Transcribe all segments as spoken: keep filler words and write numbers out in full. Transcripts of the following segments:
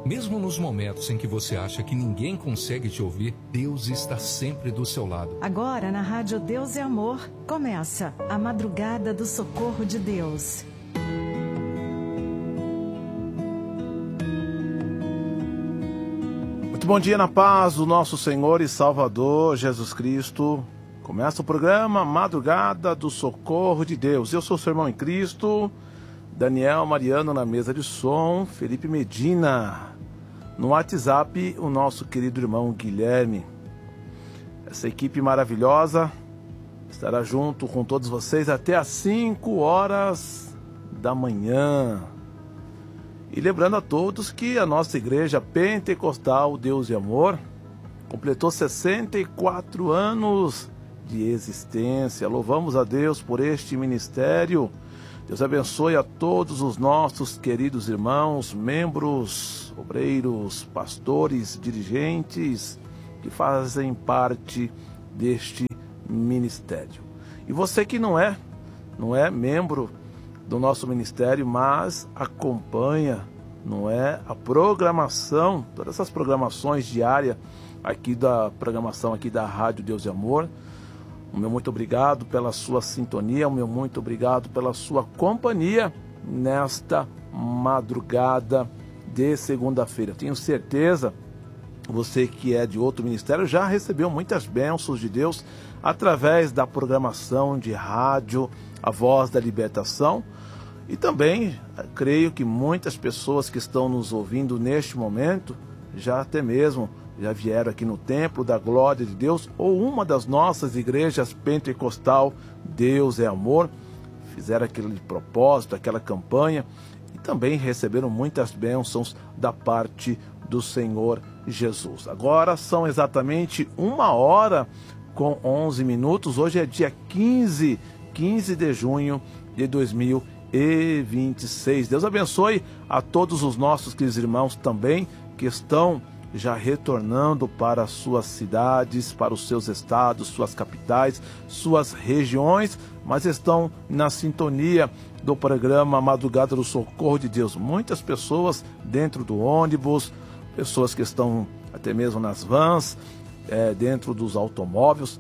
Mesmo nos momentos em que você acha que ninguém consegue te ouvir, Deus está sempre do seu lado. Agora, na Rádio Deus é Amor, começa a Madrugada do Socorro de Deus. Muito bom dia na paz do nosso Senhor e Salvador Jesus Cristo. Começa o programa Madrugada do Socorro de Deus. Eu sou seu irmão em Cristo, Daniel Mariano na mesa de som, Felipe Medina. No WhatsApp, o nosso querido irmão Guilherme. Essa equipe maravilhosa estará junto com todos vocês até às cinco horas da manhã. E lembrando a todos que a nossa igreja pentecostal Deus e Amor completou sessenta e quatro anos de existência. Louvamos a Deus por este ministério. Deus abençoe a todos os nossos queridos irmãos, membros, obreiros, pastores, dirigentes que fazem parte deste ministério. E você que não é, não é membro do nosso ministério, mas acompanha, não é, a programação, todas essas programações diárias aqui da programação aqui da Rádio Deus e Amor. O meu muito obrigado pela sua sintonia, o meu muito obrigado pela sua companhia nesta madrugada de segunda-feira. Tenho certeza, você que é de outro ministério já recebeu muitas bênçãos de Deus através da programação de rádio, a Voz da Libertação. E também creio que muitas pessoas que estão nos ouvindo neste momento já até mesmo já vieram aqui no Templo da Glória de Deus ou uma das nossas igrejas pentecostal Deus é Amor, fizeram aquele propósito, aquela campanha e também receberam muitas bênçãos da parte do Senhor Jesus. Agora são exatamente uma hora com onze minutos, hoje é dia quinze, quinze de junho de dois mil e vinte e seis. Deus abençoe a todos os nossos queridos irmãos também que estão já retornando para suas cidades, para os seus estados, suas capitais, suas regiões, mas estão na sintonia do programa Madrugada do Socorro de Deus. Muitas pessoas dentro do ônibus, pessoas que estão até mesmo nas vans, é, dentro dos automóveis,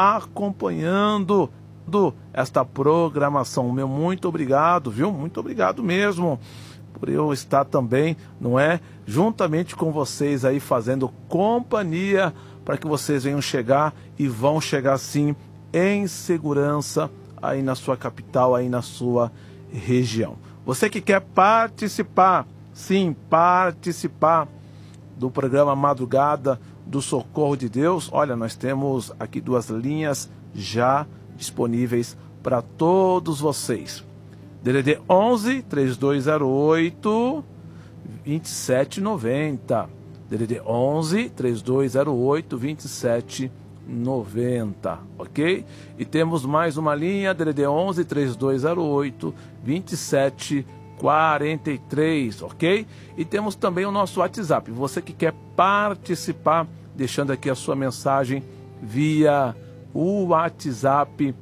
acompanhando do, esta programação. Meu muito obrigado, viu? Muito obrigado mesmo por eu estar também, não é, juntamente com vocês aí fazendo companhia para que vocês venham chegar e vão chegar sim em segurança aí na sua capital, aí na sua região. Você que quer participar, sim, participar do programa Madrugada do Socorro de Deus, olha, nós temos aqui duas linhas já disponíveis para todos vocês. D D D onze, três dois zero oito, vinte e sete noventa. D D D onze, três dois zero oito, vinte e sete noventa, ok? E temos mais uma linha, D D D onze, três dois zero oito, vinte e sete quarenta e três, ok? E temos também o nosso WhatsApp. Você que quer participar, deixando aqui a sua mensagem via o WhatsApp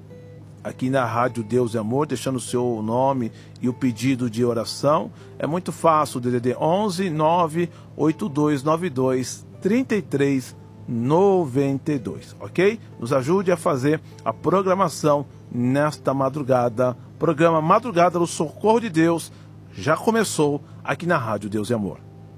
aqui na Rádio Deus e Amor, deixando o seu nome e o pedido de oração. É muito fácil, D D D onze, nove oito dois nove dois, três três nove dois, ok? Nos ajude a fazer a programação nesta madrugada. Programa Madrugada do Socorro de Deus já começou aqui na Rádio Deus e Amor.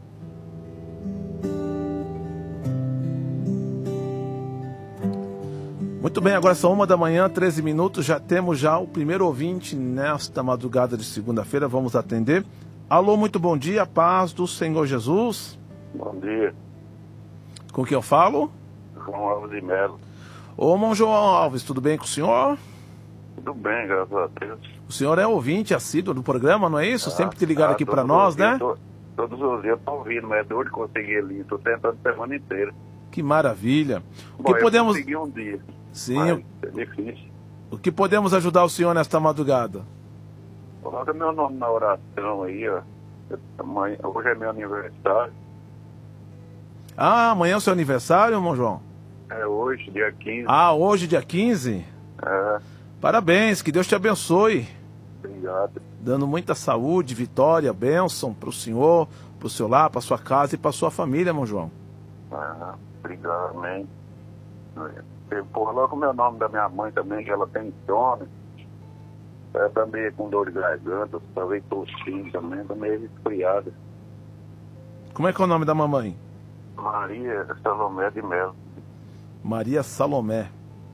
Muito bem, agora são uma da manhã, treze minutos, já temos já o primeiro ouvinte nesta madrugada de segunda-feira, vamos atender. Alô, muito bom dia, paz do Senhor Jesus. Bom dia. Com quem eu falo? João Alves de Melo. Ô, irmão João Alves, tudo bem com o senhor? Tudo bem, graças a Deus. O senhor é ouvinte assíduo do programa, não é isso? Ah, Sempre te ligaram ah, aqui para nós, né? Tô, todos os dias eu tô ouvindo, mas é duro de conseguir ali, estou tentando a semana inteira. Que maravilha. O Bom, que podemos... eu consegui um dia. Sim. Mas é difícil. O que podemos ajudar o senhor nesta madrugada? Coloca meu nome na oração aí, ó. Amanhã, hoje é meu aniversário. Ah, amanhã é o seu aniversário, irmão João? É hoje, dia quinze. Ah, hoje, dia quinze? É. Parabéns, que Deus te abençoe. Obrigado. Dando muita saúde, vitória, bênção para o senhor, para o seu lar, para sua casa e para sua família, irmão João. Ah, obrigado, amém. Por logo o meu nome da minha mãe também, que ela tem sono. Ela tá meio com dor de garganta, talvez tossindo também, tá meio resfriada. Como é que é o nome da mamãe? Maria Salomé de Melo. Maria Salomé.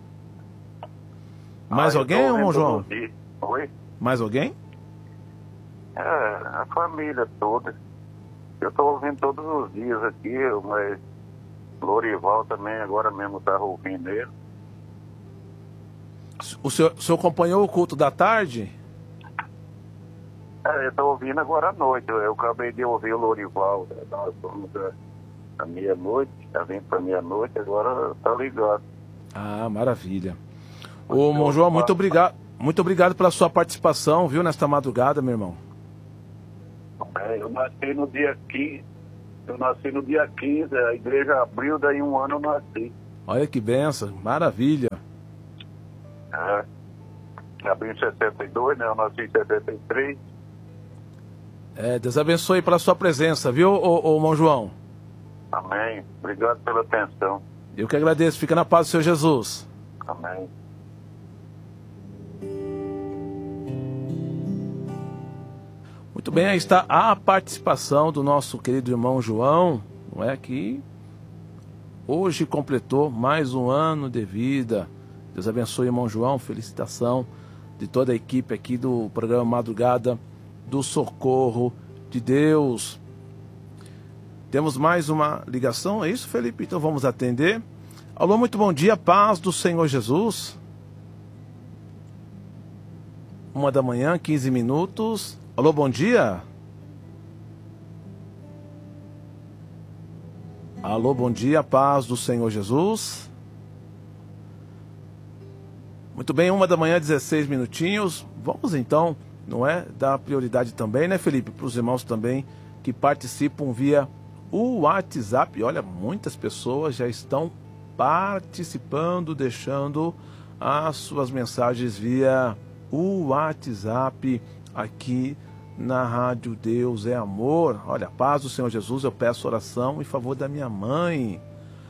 Mais Ah, alguém, irmão João? Oi? Mais alguém? É, a família toda. Eu tô ouvindo todos os dias aqui, mas Lorival também agora mesmo tá ouvindo ele. O senhor, o senhor acompanhou o culto da tarde? É, eu tô ouvindo agora à noite. Eu acabei de ouvir o Lorival. Né? Nós fomos à meia-noite, tá vindo pra meia-noite, agora tá ligado. Ah, maravilha. Ô, irmão João, muito obrigado, muito obrigado pela sua participação, viu, nesta madrugada, meu irmão. É, eu nasci no dia quinze. Eu nasci no dia quinze, a igreja abriu, daí um ano eu nasci. Olha que benção, maravilha. É. Abriu em sessenta e dois, né? Eu nasci em setenta e três. É, Deus abençoe pela sua presença, viu, ô, ô, irmão João? Amém. Obrigado pela atenção. Eu que agradeço. Fica na paz do Senhor Jesus. Amém. Muito bem, aí está a participação do nosso querido irmão João, não é, que hoje completou mais um ano de vida. Deus abençoe, irmão João, felicitação de toda a equipe aqui do programa Madrugada do Socorro de Deus. Temos mais uma ligação, é isso, Felipe? Então vamos atender. Alô, muito bom dia, paz do Senhor Jesus. Uma da manhã, quinze minutos. Alô, bom dia. Alô, bom dia, paz do Senhor Jesus. Muito bem, uma da manhã, dezesseis minutinhos. Vamos então, não é, dar prioridade também, né, Felipe, para os irmãos também que participam via o WhatsApp. Olha, muitas pessoas já estão participando, deixando as suas mensagens via o WhatsApp aqui na Rádio Deus é Amor. Olha, paz do Senhor Jesus, eu peço oração em favor da minha mãe.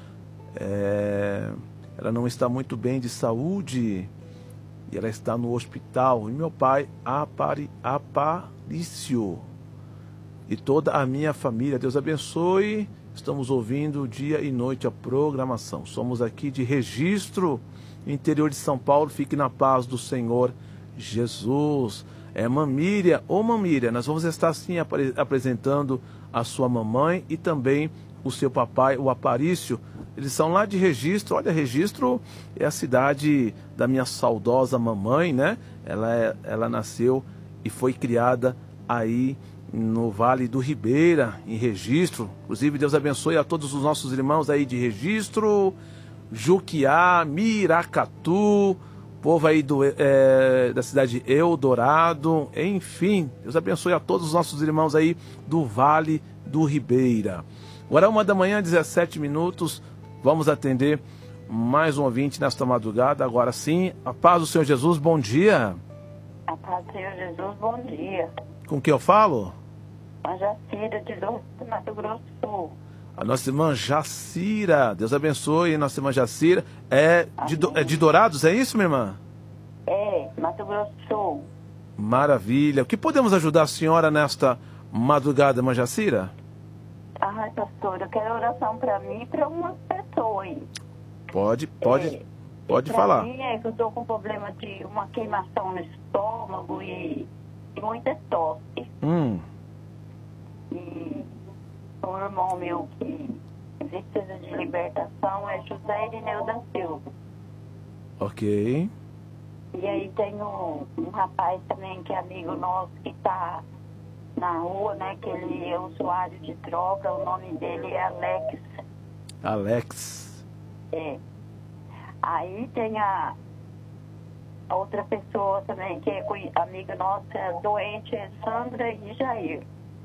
É, ela não está muito bem de saúde e ela está no hospital. E meu pai, Apari, Aparício, e toda a minha família. Deus abençoe. Estamos ouvindo dia e noite a programação. Somos aqui de Registro, interior de São Paulo. Fique na paz do Senhor Jesus. É Mamíria, ô Mamíria, nós vamos estar sim apre- apresentando a sua mamãe e também o seu papai, o Aparício. Eles são lá de Registro. Olha, Registro é a cidade da minha saudosa mamãe, né? Ela, é, ela nasceu e foi criada aí no Vale do Ribeira, em Registro. Inclusive, Deus abençoe a todos os nossos irmãos aí de Registro, Juquiá, Miracatu, povo aí do, é, da cidade de Eldorado, enfim, Deus abençoe a todos os nossos irmãos aí do Vale do Ribeira. Agora uma da manhã, dezessete minutos, vamos atender mais um ouvinte nesta madrugada. Agora sim, a paz do Senhor Jesus, bom dia. A paz do Senhor Jesus, bom dia. Com quem eu falo? A Jacira de do Mato Grosso do Sul. A nossa irmã Jacira, Deus abençoe, nossa irmã Jacira. É de, do, é de Dourados, é isso, minha irmã? É, Mato Grosso do Sul. Maravilha. O que podemos ajudar a senhora nesta madrugada, irmã Jacira? Ai, pastor, eu quero oração para mim e para uma pessoa aí. Pode, pode, é, pode pra falar. mim é que eu estou com problema de uma queimação no estômago e, e muita tosse. Hum. E um irmão meu que precisa de libertação é José Irineu da Silva. Ok. E aí tem um, um rapaz também que é amigo nosso que está na rua, né? Que ele é usuário de droga, o nome dele é Alex. Alex. É. Aí tem a, a outra pessoa também que é conhe- amiga nossa, é doente, é Sandra e Jair.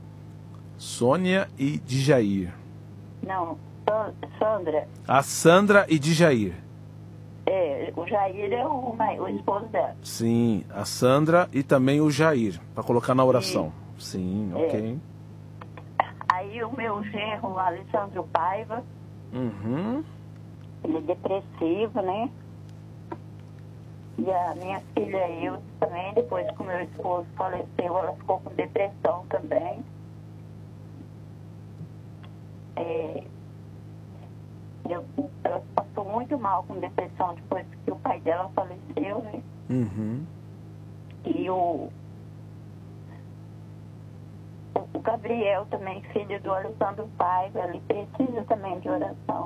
Sônia e Djair. Não, Sa- Sandra. A Sandra e Djair. É, o Jair é o, mai- o esposo dela. Sim, a Sandra e também o Jair, para colocar na oração. Sim, ok. Aí Aí o meu genro, Alessandro Paiva, Uhum. ele é depressivo, né? E a minha filha eu também, depois que o meu esposo faleceu, ela ficou com depressão também. É, eu, ela passou muito mal com depressão depois que o pai dela faleceu, né? Uhum. E o, o Gabriel também, filho do Alessandro Paiva, ele precisa também de oração.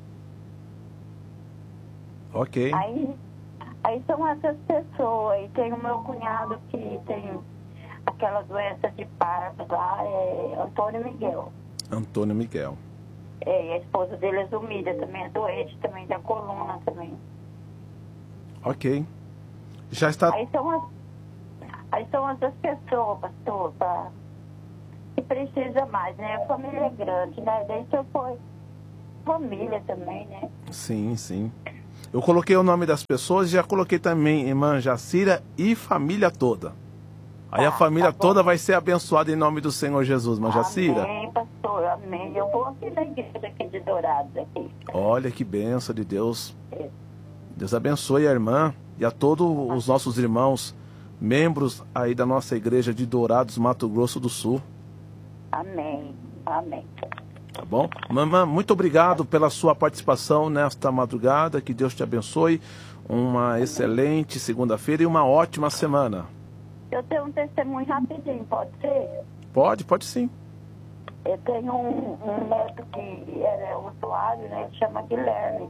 Ok. Aí, aí são essas pessoas. E tem o meu cunhado que tem aquela doença de Parkinson lá, é Antônio Miguel. Antônio Miguel. É, e a esposa dele é Zumida, também é doente, também da coluna também. Ok. Já está... Aí são as, aí são essas pessoas, pastor, pra, que precisa mais, né? A família é grande, né? Daí se eu for família também, né? Sim, sim. Eu coloquei o nome das pessoas e já coloquei também irmã Jacira e família toda. Aí Tá, a família tá bom. toda vai ser abençoada em nome do Senhor Jesus, irmã Jacira. Amém, pastor, amém. Eu vou aqui na igreja aqui de Dourados, aqui. Olha que bênção de Deus. Deus abençoe a irmã e a todos os nossos irmãos, membros aí da nossa igreja de Dourados, Mato Grosso do Sul. Amém, amém. Tá bom? Mamãe, muito obrigado pela sua participação nesta madrugada. Que Deus te abençoe. Uma excelente segunda-feira e uma ótima semana. Eu tenho um testemunho rapidinho, pode ser? Pode, pode sim. Eu tenho um, um neto que era usuário, né? Ele chama Guilherme.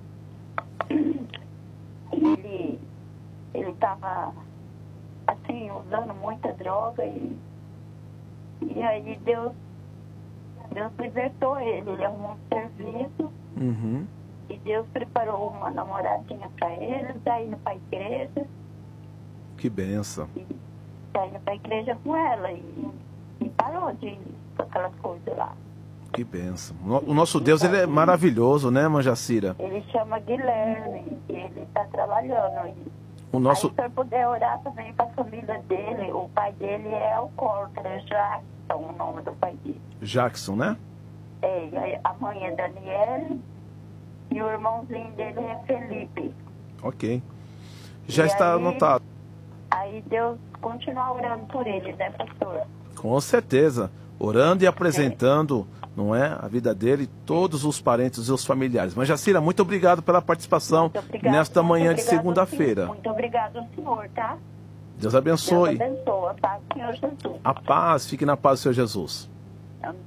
Ele ele estava, assim, usando muita droga e, e aí Deus, Deus libertou ele. Ele arrumou um serviço Uhum. e Deus preparou uma namoradinha para ele, tá indo para a igreja, Que benção. e tá indo para a igreja com ela e, e parou de ir com aquelas coisas lá. Que benção. O nosso Deus, ele é maravilhoso, né, irmã Jacira? Ele chama Guilherme e ele está trabalhando. E O nosso... aí, se eu puder orar também para a família dele, o pai dele é alcoólatra, é Jackson, o nome do pai dele. Jackson, né? É, e aí a mãe é Daniele e o irmãozinho dele é Felipe. Ok. Já E está aí- anotado. Aí Deus continua orando por ele, né, pastor? Com certeza. Orando e apresentando, não é, a vida dele, todos os parentes e os familiares. Mas, Jacira, muito obrigado pela participação Muito obrigado, nesta muito manhã de obrigado, segunda-feira. senhor. Muito obrigado ao senhor, tá? Deus Deus abençoe. abençoe, tá, Senhor Jesus. A paz, fique na paz do Senhor Jesus. Amém.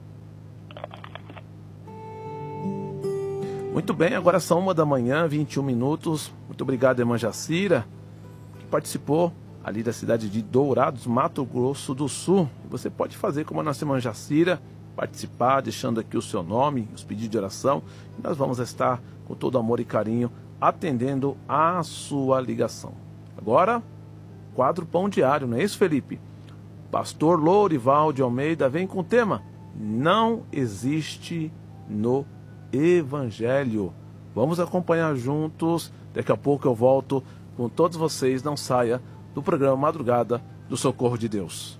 Muito bem, agora são uma da manhã, vinte e um minutos. Muito obrigado, irmã Jacira, que participou ali da cidade de Dourados, Mato Grosso do Sul. Você pode fazer como a nossa irmã Jacira, participar, deixando aqui o seu nome, os pedidos de oração. E nós vamos estar, com todo amor e carinho, atendendo a sua ligação. Agora, quadro Pão Diário, não é isso, Felipe? Pastor Lourival de Almeida vem com o tema Não Existe no Evangelho. Vamos acompanhar juntos. Daqui a pouco eu volto com todos vocês. Não saia do programa Madrugada do Socorro de Deus.